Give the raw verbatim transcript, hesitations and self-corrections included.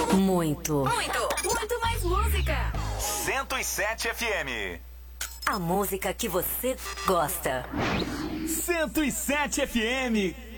Muito. Muito. Muito mais música. cento e sete F M. A música que você gosta. cento e sete F M.